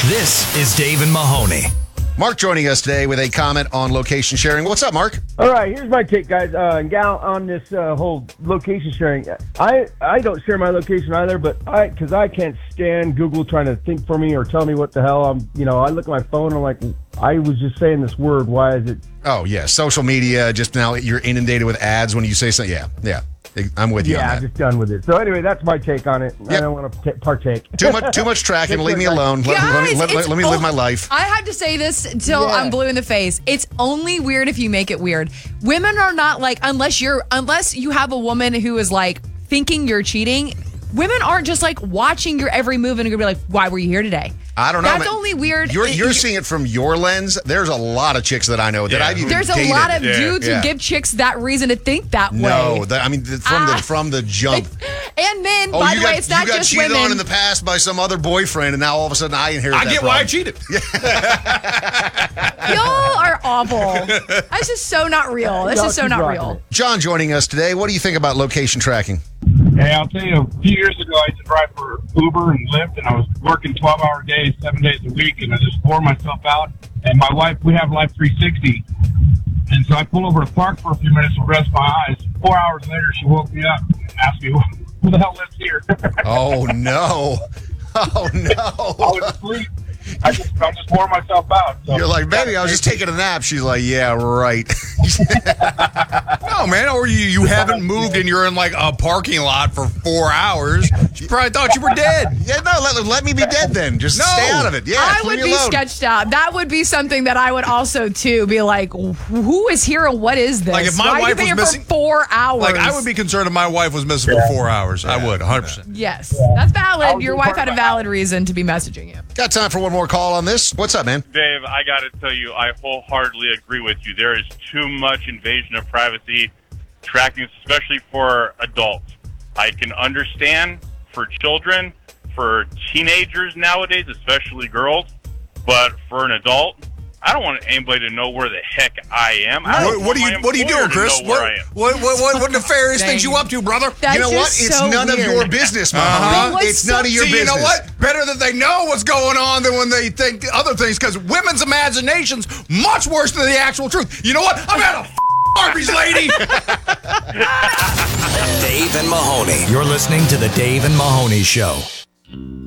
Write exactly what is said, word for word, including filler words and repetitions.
This is Dave and Mahoney. Mark joining us today with a comment on location sharing. What's up, Mark? All right, here's my take, guys, uh, and gal, on this uh, whole location sharing. I, I don't share my location either, but I because I can't stand Google trying to think for me or tell me what the hell I'm. You know, I look at my phone and I'm like, I was just saying this word. Why is it? Oh yeah, social media. Just now, you're inundated with ads when you say something. Yeah, yeah. I'm with you Yeah, on I'm that. just done with it. So anyway, that's my take on it. Yep. I don't want to t- partake. Too much, too much tracking. Leave me alone. Let, Guys, let me, let, it's let me live o- my life. I have to say this until Yeah. I'm blue in the face. It's only weird if you make it weird. Women are not like, unless you're, unless you have a woman who is like thinking you're cheating. Women aren't just like watching your every move and gonna be like, why were you here today? I don't know. That's man. only weird. You're, It- you're seeing it from your lens. There's a lot of chicks that I know that Yeah. I've even There's a dated. lot of Yeah. dudes Yeah. who give chicks that reason to think that way. No, that, I mean the, from Ah. the from the jump. And men, Oh, by you the got way, it's not you got just cheated women. on in the past by some other boyfriend, and now all of a sudden I inherit. I that get why I problem. cheated. Y'all are awful. That's just so not real. That's Y'all just so keep not rocking real. it. John joining us today. What do you think about location tracking? Hey, I'll tell you, a few years ago, I used to drive for Uber and Lyft, and I was working twelve-hour days, seven days a week, and I just wore myself out. And my wife, we have Life three sixty, and so I pulled over to park for a few minutes to rest my eyes. Four hours later, she woke me up and asked me, who the hell lives here? Oh no! Oh I no! was asleep. I just, I just wore myself out. So. You're like, baby, I was just taking a nap. She's like, yeah, right. No, man, or you, you haven't moved and you're in like a parking lot for four hours. She probably thought you were dead. Yeah, no, let, let me be dead then. Just No. stay out of it. Yeah, I leave would me be alone. sketched out. That would be something that I would also too be like, who is here and what is this? Like, if my Why wife you been was here missing- for four hours? Like, I would be concerned if my wife was missing for four hours. I would, one hundred percent. Yes, that's valid. was Your just wife had a part of valid reason to be messaging you. Got time for one more call on this? What's up, man? Dave, I got to tell you, I wholeheartedly agree with you. There is too much invasion of privacy tracking, especially for adults. I can understand for children, for teenagers nowadays, especially girls, but for an adult, I don't want anybody to know where the heck I am. I don't What, what are want you my What are you employer doing, to Chris? know where What, I am. what, what, what, what nefarious Dang. things you up to, brother? That's You know what? just It's so none of weird. your business, Uh-huh. Mahoney. What's It's so- none of your See, business. you know what? Better that they know what's going on than when they think other things, because women's imagination's much worse than the actual truth. You know what? I'm at a f- Arby's, lady. Dave and Mahoney. You're listening to the Dave and Mahoney Show.